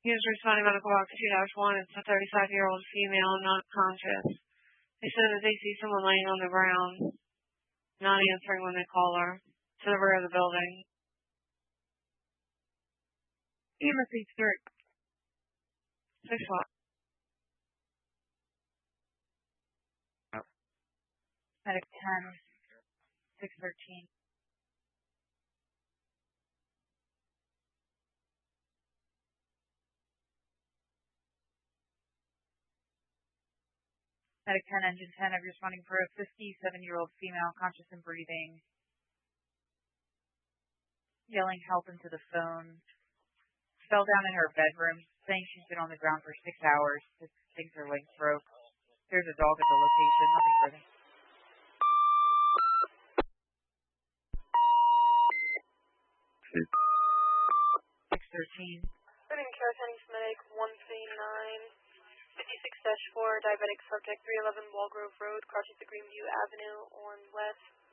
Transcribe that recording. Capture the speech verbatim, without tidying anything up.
He was responding medical box two dash one. It's a thirty-five-year-old female, not conscious. They said that they see someone laying on the ground, not answering when they call her, to the rear of the building. E M S eight three. Six o'clock. Medic ten, six thirteen. Medic ten, engine ten, I'm responding for a fifty-seven-year-old female, conscious and breathing, yelling help into the phone, fell down in her bedroom, saying she's been on the ground for six hours, just thinks her legs broke. There's a dog at the location, nothing further. six thirteen. Living care attending medic one three nine, fifty-six dash four, diabetic subject three eleven Walgrove Road, crossing to Greenview Avenue on west.